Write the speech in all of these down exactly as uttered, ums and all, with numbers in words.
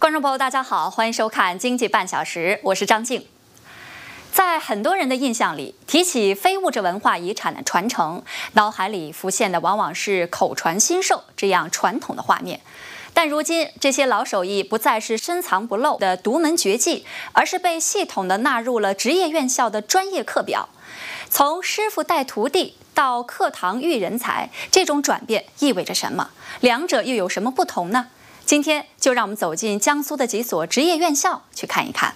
观众朋友，大家好，欢迎收看《经济半小时》，我是张静。在很多人的印象里，提起非物质文化遗产的传承，脑海里浮现的往往是口传心授这样传统的画面。但如今，这些老手艺不再是深藏不露的独门绝技，而是被系统地纳入了职业院校的专业课表。从师傅带徒弟到课堂育人才，这种转变意味着什么？两者又有什么不同呢？今天就让我们走进江苏的几所职业院校去看一看。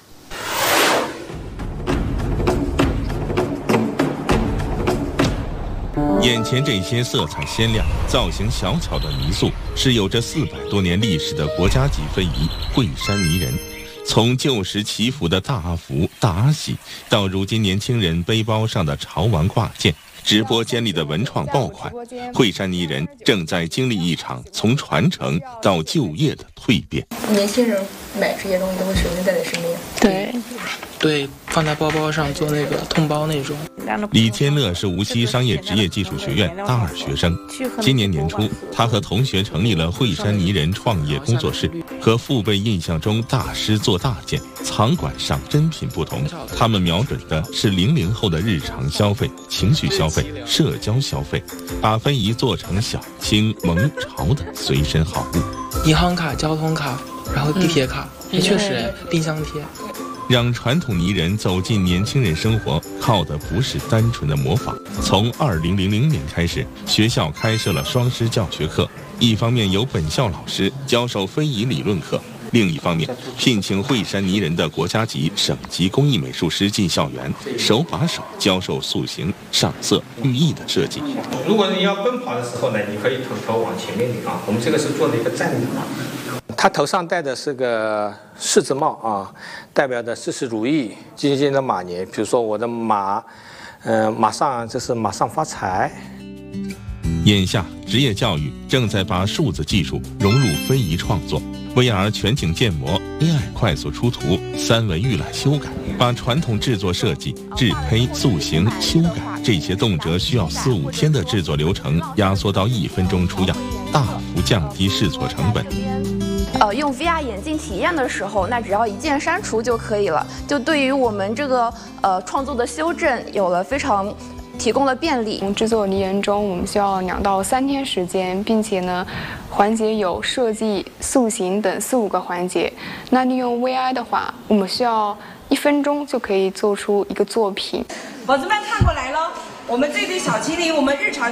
眼前这些色彩鲜亮、造型小巧的泥塑，是有着四百多年历史的国家级非遗惠山泥人。从旧时祈福的大阿福、大阿喜，到如今年轻人背包上的潮玩挂件，直播间里的文创爆款，惠山泥人正在经历一场从传承到就业的蜕变。 年轻人买这些东西都会随身带在身边。 对，对，放在包包上做那个通包那种。 李天乐是无锡商业职业技术学院大二学生，今年年初，他和同学成立了惠山泥人创业工作室。和父辈印象中大师做大件、藏馆赏珍品不同，他们瞄准的是零零后的日常消费、情绪消费、社交消费，把非遗做成小清萌潮的随身好物。 银行卡、交通卡，然后地铁卡，也确实冰箱贴。 让传统泥人走进年轻人生活，靠的不是单纯的模仿。从二零零零年开始，学校开设了双师教学课，一方面由本校老师教授非遗理论课，另一方面聘请惠山泥人的国家级、省级工艺美术师进校园，手把手教授塑形、上色、寓意的设计。 如果你要奔跑的时候呢，你可以头头往前面领啊。我们这个是做的一个站立嘛。他头上戴的是个柿子帽啊，代表的事事如意、金金的马年。比如说我的马，嗯、呃，马上这是马上发财。 眼下，职业教育正在把数字技术融入非遗创作 ，V R 全景建模、A I 快速出图、三维预览修改，把传统制作设计、制胚、塑形、修改这些动辄需要四五天的制作流程压缩到一分钟出样，大幅降低试错成本。 呃，用 V R 眼镜体验的时候，那只要一键删除就可以了，就对于我们这个呃创作的修正有了非常提供了便利。 制作泥人中，我们需要两到三天时间，并且呢，环节有设计、塑形等四五个环节。那利用 V R 的话，我们需要一分钟就可以做出一个作品。 宝子们看过来了，我们这对小麒麟，我们日常。